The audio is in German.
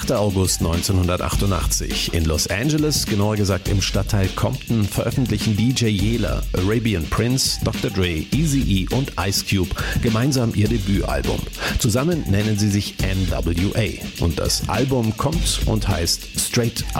8. August 1988. In Los Angeles, genauer gesagt im Stadtteil Compton, veröffentlichen DJ Yela, Arabian Prince, Dr. Dre, Eazy-E und Ice Cube gemeinsam ihr Debütalbum. Zusammen nennen sie sich NWA und das Album kommt und heißt Straight Up.